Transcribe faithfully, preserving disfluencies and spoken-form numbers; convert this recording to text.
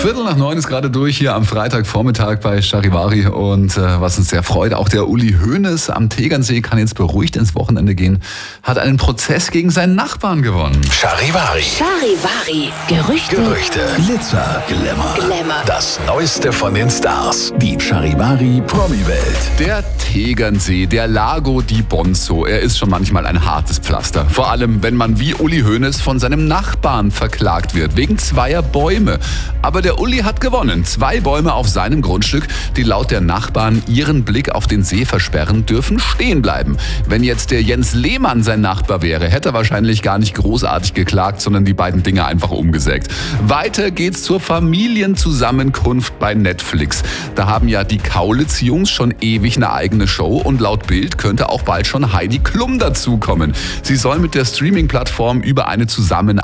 Viertel nach neun ist gerade durch hier am Freitagvormittag bei Charivari und äh, was uns sehr freut, auch der Uli Hoeneß am Tegernsee kann jetzt beruhigt ins Wochenende gehen, hat einen Prozess gegen seinen Nachbarn gewonnen. Charivari. Charivari. Gerüchte. Gerüchte. Glitzer, Glamour. Glamour. Das Neueste von den Stars. Die Charivari Promi-Welt. Der Tegernsee, der Lago di Bonzo, er ist schon manchmal ein hartes Pflaster. Vor allem, wenn man wie Uli Hoeneß von seinem Nachbarn verklagt wird, wegen zweier Bäume. Aber der Uli hat gewonnen. Zwei Bäume auf seinem Grundstück, die laut der Nachbarn ihren Blick auf den See versperren, dürfen stehen bleiben. Wenn jetzt der Jens Lehmann sein Nachbar wäre, hätte er wahrscheinlich gar nicht großartig geklagt, sondern die beiden Dinge einfach umgesägt. Weiter geht's zur Familienzusammenkunft bei Netflix. Da haben ja die Kaulitz-Jungs schon ewig eine eigene Show und laut Bild könnte auch bald schon Heidi Klum dazukommen. Sie soll mit der Streaming-Plattform über eine Zusammenarbeit